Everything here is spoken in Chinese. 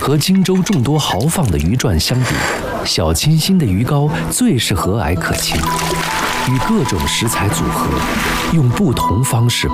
和荆州众多豪放的鱼馔相比，小清新的鱼糕最是和蔼可亲。与各种食材组合，用不同方式